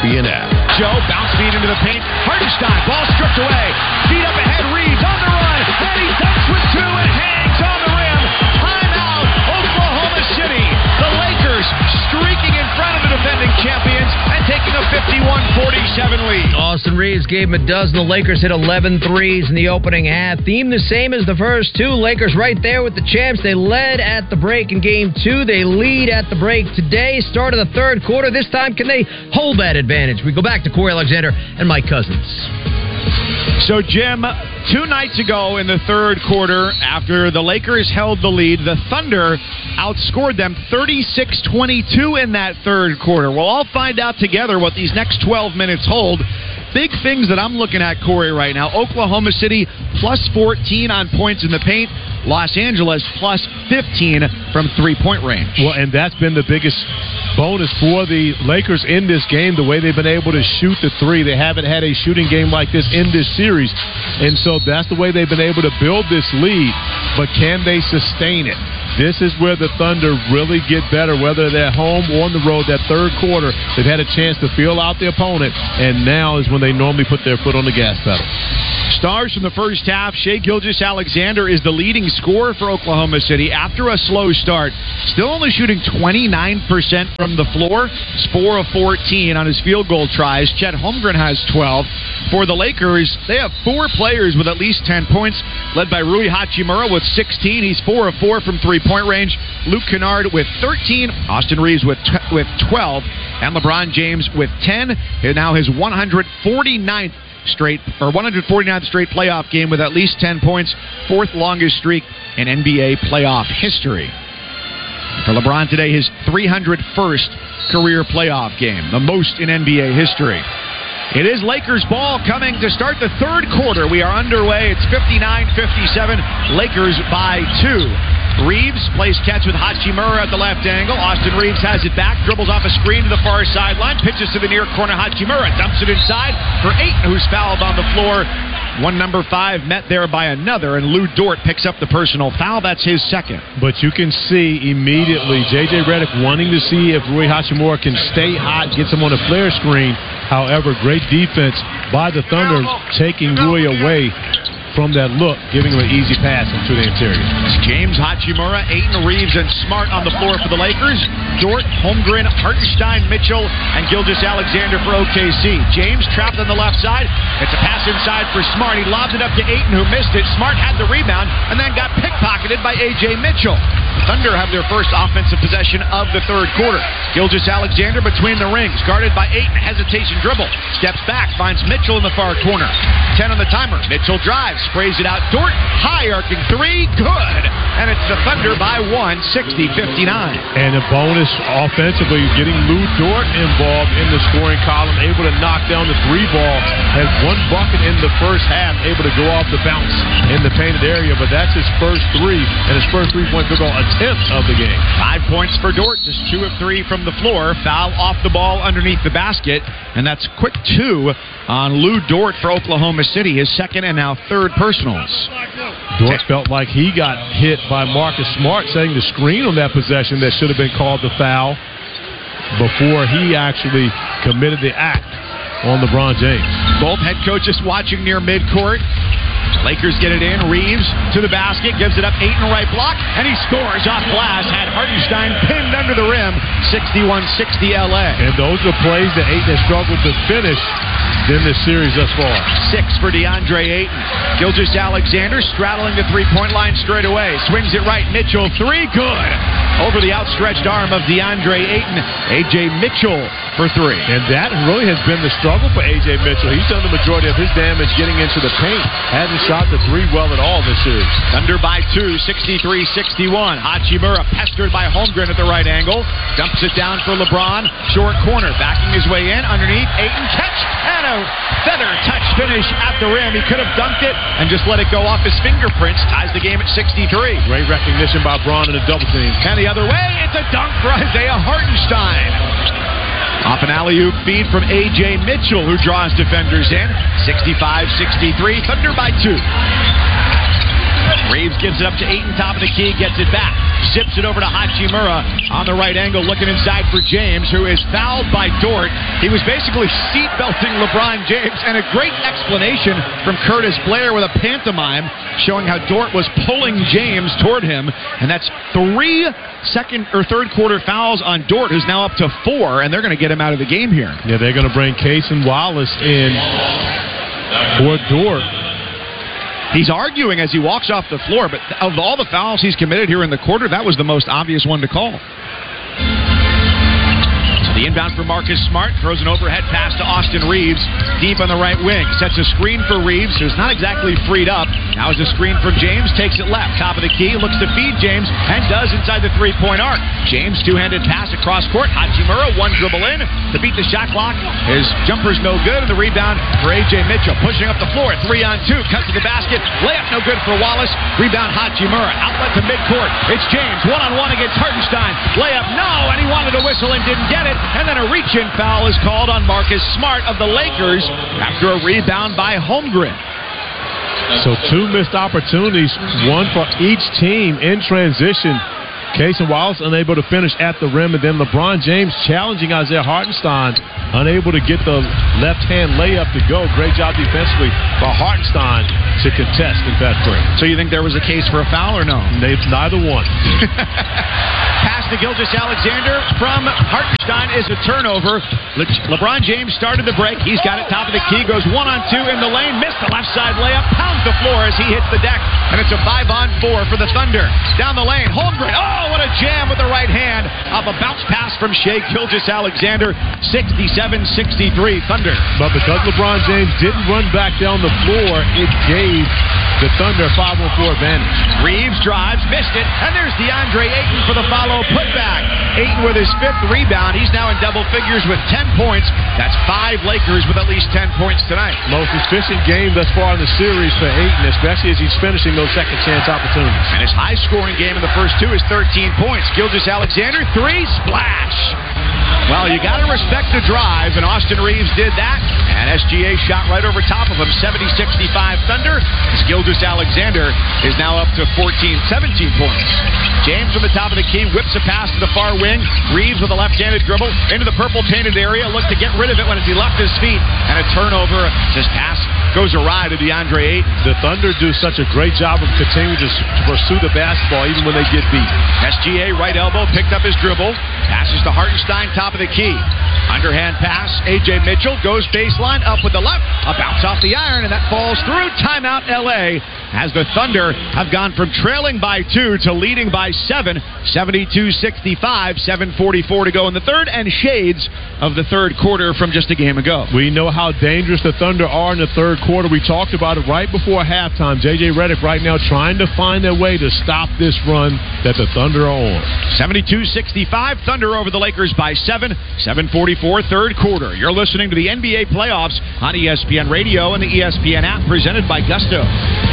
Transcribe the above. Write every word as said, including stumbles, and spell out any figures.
B N app. Joe, bounce feed into the paint. Hartenstein, ball stripped away. Feet up ahead, Reeves on the run. And he dunks with two and hangs on the rim. Timeout, Oklahoma City. The Lakers streaking in front of the defending champions and taking a fifty-one forty-seven lead. Austin Reeves gave him a dozen. The Lakers hit eleven threes in the opening half. Theme the same as the first two. Lakers right there with the champs. They led at the break in game two. They lead at the break today. Start of the third quarter. This time, can they hold that advantage? We go back to Corey Alexander and Mike Cousins. So, Jim, two nights ago in the third quarter, after the Lakers held the lead, the Thunder outscored them thirty-six twenty-two in that third quarter. We'll all find out together what these next twelve minutes hold. Big things that I'm looking at, Corey, right now. Oklahoma City plus fourteen on points in the paint. Los Angeles plus fifteen from three-point range. Well, and that's been the biggest bonus for the Lakers in this game, the way they've been able to shoot the three. They haven't had a shooting game like this in this series. And so that's the way they've been able to build this lead. But can they sustain it? This is where the Thunder really get better, whether they're home or on the road. That third quarter, they've had a chance to feel out the opponent, and now is when they normally put their foot on the gas pedal. Stars from the first half. Shai Gilgeous-Alexander is the leading scorer for Oklahoma City after a slow start. Still only shooting twenty-nine percent from the floor. He's four of fourteen on his field goal tries. Chet Holmgren has twelve. For the Lakers, they have four players with at least ten points, led by Rui Hachimura with sixteen. He's four of four from three-point range. Luke Kennard with thirteen. Austin Reeves with t- with twelve. And LeBron James with ten. And now his one hundred forty-ninth straight or one hundred forty-ninth straight playoff game with at least ten points, fourth longest streak in N B A playoff history. For LeBron today, his three hundred first career playoff game, the most in N B A history. It is Lakers ball coming to start the third quarter. We are underway. It's fifty-nine fifty-seven. Lakers by two. Reeves plays catch with Hachimura at the left angle. Austin Reeves has it back, dribbles off a screen to the far sideline, pitches to the near corner. Hachimura dumps it inside for Ayton, who's fouled on the floor. One number five met there by another, and Lou Dort picks up the personal foul. That's his second. But you can see immediately J J Redick wanting to see if Rui Hachimura can stay hot, gets him on a flare screen. However, great defense by the Thunder, taking Rui away from that look, giving him an easy pass into the interior. James, Hachimura, Ayton, Reeves, and Smart on the floor for the Lakers. Dort, Holmgren, Hartenstein, Mitchell, and Gilgeous-Alexander for O K C. James trapped on the left side. It's a pass inside for Smart. He lobs it up to Ayton, who missed it. Smart had the rebound and then got pickpocketed by A J Mitchell. The Thunder have their first offensive possession of the third quarter. Gilgeous-Alexander between the rings, guarded by Ayton. Hesitation dribble. Steps back, finds Mitchell in the far corner. ten on the timer. Mitchell drives. Sprays it out. Dort, high arcing three, good. And it's the Thunder by one, sixty fifty-nine. And a bonus offensively, getting Lou Dort involved in the scoring column, able to knock down the three ball. Has one bucket in the first half, able to go off the bounce in the painted area, but that's his first three and his first three-point field goal attempt of the game. Five points for Dort, just two of three from the floor. Foul off the ball underneath the basket, and that's quick two on Lou Dort for Oklahoma City, his second and now third personals. Dort felt like he got hit by Marcus Smart, setting the screen on that possession that should have been called the foul before he actually committed the act on LeBron James. Both head coaches watching near midcourt. Lakers get it in. Reeves to the basket, gives it up. Ayton right block, and he scores off glass. Had Hartenstein pinned under the rim. sixty-one sixty L A. And those are plays that Ayton has struggled to finish in this series thus far. Six for DeAndre Ayton. Gilgeous-Alexander straddling the three-point line straight away. Swings it right. Mitchell, three, good. Over the outstretched arm of DeAndre Ayton. A J Mitchell for three. And that really has been the struggle for A J Mitchell. He's done the majority of his damage getting into the paint. Hasn't shot the three well at all this series. Thunder by two, sixty-three sixty-one. Hachimura pestered by Holmgren at the right angle. Dumps it down for LeBron. Short corner, backing his way in. Underneath, Ayton catch and a feather touch finish at the rim. He could have dunked it and just let it go off his fingerprints. Ties the game at sixty-three. Great recognition by Braun in a double team. And the other way, it's a dunk for Isaiah Hartenstein. Off an alley-oop feed from A J Mitchell, who draws defenders in. sixty-five sixty-three, Thunder by two. Reeves gives it up to Ayton, top of the key, gets it back. zips it over to Hachimura on the right angle, looking inside for James, who is fouled by Dort. He was basically seatbelting LeBron James, and a great explanation from Curtis Blair with a pantomime showing how Dort was pulling James toward him, and that's three second or third quarter fouls on Dort, who's now up to four, and they're going to get him out of the game here. Yeah, they're going to bring Cason Wallace in for Dort. He's arguing as he walks off the floor, but of all the fouls he's committed here in the quarter, that was the most obvious one to call. The inbound for Marcus Smart, throws an overhead pass to Austin Reeves, deep on the right wing. Sets a screen for Reeves, who's not exactly freed up. Now is a screen from James, takes it left. Top of the key, looks to feed James, and does inside the three-point arc. James, two-handed pass across court. Hachimura, one dribble in to beat the shot clock. His jumper's no good, and the rebound for A J Mitchell. Pushing up the floor, three on two, cut to the basket. Layup no good for Wallace. Rebound Hachimura, outlet to midcourt. It's James, one-on-one against Hartenstein. Layup, no, and he wanted to whistle and didn't get it. And then a reach-in foul is called on Marcus Smart of the Lakers after a rebound by Holmgren. So two missed opportunities, one for each team in transition. Cason Wallace unable to finish at the rim, and then LeBron James challenging Isaiah Hartenstein, unable to get the left-hand layup to go. Great job defensively by Hartenstein to contest in that three. So you think there was a case for a foul or no? They, neither one. Pass to Gilgeous-Alexander from Hartenstein is a turnover. Le- LeBron James started the break. He's got it top of the key, goes one on two in the lane, missed the left side layup, pounds the floor as he hits the deck, and it's a five on four for the Thunder. Down the lane, Holmgren, oh, what a jam with the right hand off a bounce pass from Shai Gilgeous-Alexander, sixty-seven sixty-three Thunder. But because LeBron James didn't run back down the floor, it gave the Thunder a five on four advantage. Reeves drives, missed it, and there's DeAndre Ayton for the follow putback. Ayton with his fifth rebound. He's now in double figures with ten points. That's five Lakers with at least ten points tonight. Most efficient game thus far in the series for Ayton, especially as he's finishing those second chance opportunities. And his high scoring game in the first two is thirteen points. Gilgeous-Alexander, three, splash. Well, you got to respect the drive, and Austin Reeves did that, and S G A shot right over top of him, seventy sixty-five Thunder. As Gilgeous-Alexander is now up to fourteen, seventeen points. James from the top of the key whips a pass to the far wing. Reeves with a left-handed dribble into the purple painted area, looked to get rid of it when he left his feet, and a turnover. His pass goes awry to DeAndre Ayton. The Thunder do such a great job of continuing to pursue the basketball even when they get beat. S G A right elbow, picked up his dribble, passes to Hartenstein, top of the key. Underhand pass, A J Mitchell goes baseline, up with the left, a bounce off the iron, and that falls through. Timeout L A as the Thunder have gone from trailing by two to leading by seven, seventy-two sixty-five, seven forty-four to go in the third, and shades of the third quarter from just a game ago. We know how dangerous the Thunder are in the third quarter. We talked about it right before halftime. J J Redick right now trying to find a way to stop this run that the Thunder are on. seventy-two sixty-five, Thunder over the Lakers by seven, seven forty-four third quarter. You're listening to the N B A playoffs on E S P N Radio and the E S P N app, presented by Gusto.